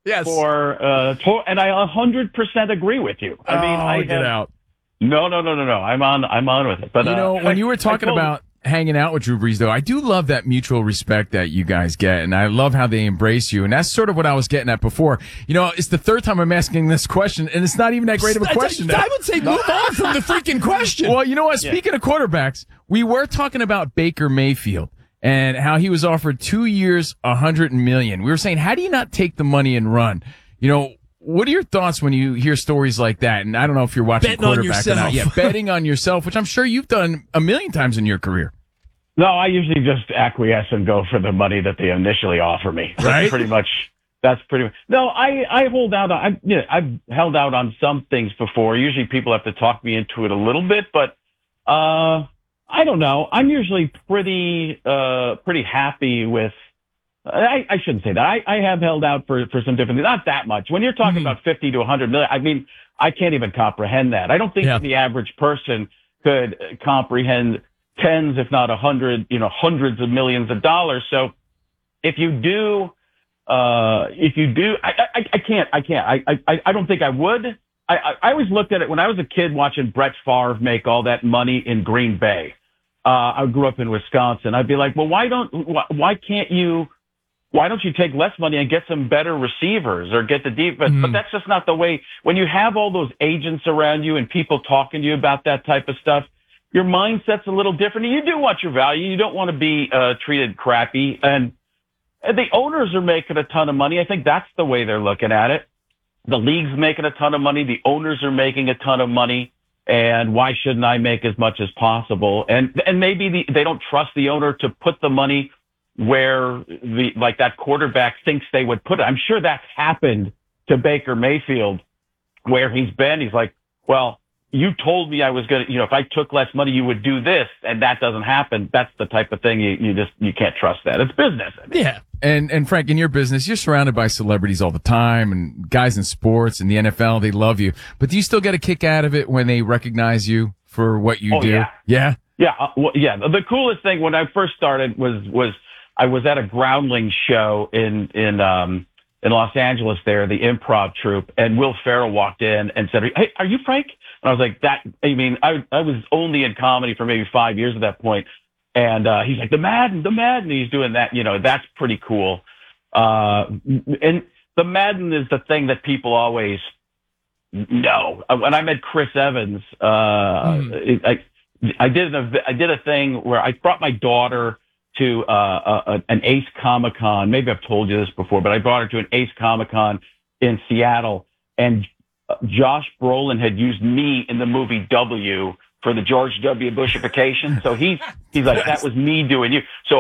Yes. And I 100% agree with you. I mean, get out. No. I'm on with it. But when you were talking about hanging out with Drew Brees, though, I do love that mutual respect that you guys get, and I love how they embrace you. And that's sort of what I was getting at before. It's the third time I'm asking this question, and it's not even that great of a question. I would say move on from the freaking question. Well, you know what? Speaking of quarterbacks, we were talking about Baker Mayfield and how he was offered 2 years, $100 million. We were saying, how do you not take the money and run? What are your thoughts when you hear stories like that? And I don't know if you're watching betting quarterback or not. Yeah, betting on yourself, which I'm sure you've done a million times in your career. No, I usually just acquiesce and go for the money that they initially offer me. Right? That's pretty much. No, I hold out. I've held out on some things before. Usually people have to talk me into it a little bit, but I don't know. I'm usually pretty happy with. I shouldn't say that. I have held out for some different things. Not that much. When you're talking about 50 to 100 million, I mean, I can't even comprehend that. I don't think the average person could comprehend tens, if not 100, hundreds of millions of dollars. So if you do, I can't. I don't think I would. I always looked at it when I was a kid watching Brett Favre make all that money in Green Bay. I grew up in Wisconsin. I'd be like, well, why don't you take less money and get some better receivers or get the defense? But that's just not the way. When you have all those agents around you and people talking to you about that type of stuff, your mindset's a little different. You do want your value. You don't want to be treated crappy. And the owners are making a ton of money. I think that's the way they're looking at it. The league's making a ton of money. The owners are making a ton of money. And why shouldn't I make as much as possible? And maybe they don't trust the owner to put the money where that quarterback thinks they would put it. I'm sure that's happened to Baker Mayfield where he's been. He's like, well, you told me I was going to, if I took less money, you would do this, and that doesn't happen. That's the type of thing you can't trust that. It's business. I mean. Yeah. And Frank, in your business, you're surrounded by celebrities all the time and guys in sports and the NFL, they love you. But do you still get a kick out of it when they recognize you for what you do? Yeah. Yeah. Yeah. The coolest thing when I first started was I was at a Groundling show in Los Angeles there, the improv troupe, and Will Ferrell walked in and said, "Hey, are you Frank?" And I was like, I was only in comedy for maybe 5 years at that point. And he's like, the Madden. He's doing that. That's pretty cool. And the Madden is the thing that people always know. When I met Chris Evans, I did a thing where I brought my daughter to an Ace Comic-Con. Maybe I've told you this before, but I brought her to an Ace Comic-Con in Seattle, and Josh Brolin had used me in the movie W for the George W. Bushification. So he's like, that was me doing you. So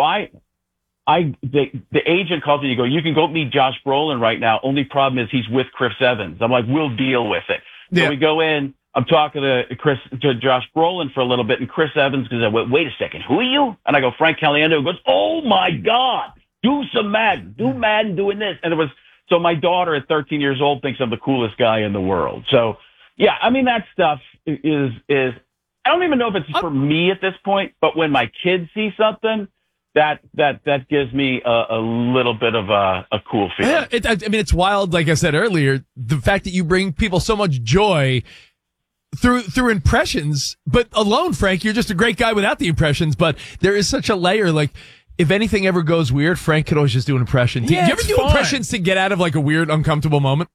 the agent calls me and you can go meet Josh Brolin right now. Only problem is he's with Chris Evans. I'm like, we'll deal with it. So we go in. I'm talking to Josh Brolin for a little bit, and Chris Evans goes, wait a second, who are you? And I go, Frank Caliendo. Goes, oh my God, do some Madden, doing this. And so my daughter at 13 years old thinks I'm the coolest guy in the world. So yeah, I mean, that stuff is, I don't even know if it's for me at this point, but when my kids see something, that gives me a little bit of a cool feeling. Yeah, it's wild. Like I said earlier, the fact that you bring people so much joy through impressions, but alone, Frank, you're just a great guy without the impressions, but there is such a layer. Like, if anything ever goes weird, Frank could always just do an impression. Do you ever do impressions to get out of like a weird, uncomfortable moment?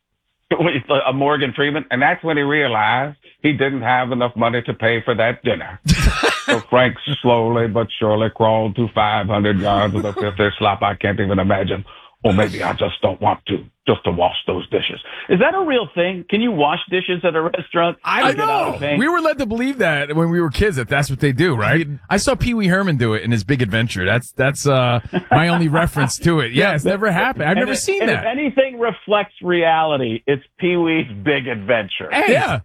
A Morgan Freeman, and that's when he realized he didn't have enough money to pay for that dinner. So Frank slowly but surely crawled through 500 yards of the filthy slop I can't even imagine. Or maybe I just don't want to, just to wash those dishes. Is that a real thing? Can you wash dishes at a restaurant? I don't know. We were led to believe that when we were kids, that's what they do, right? I saw Pee Wee Herman do it in his Big Adventure. That's my only reference to it. Yeah, it's never happened. I've never seen that. If anything reflects reality, it's Pee Wee's Big Adventure. Hey, yeah.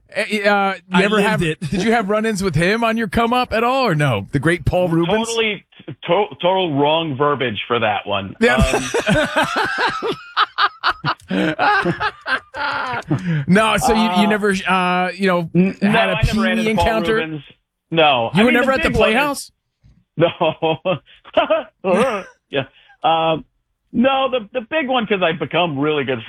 Did you have run-ins with him on your come up at all, or no? The great Paul Rubens? Total wrong verbiage for that one. Yeah. No, so you never, had a Pee Wee encounter? No. You were never at the Playhouse? No. Yeah. No, the big one, because I've become really good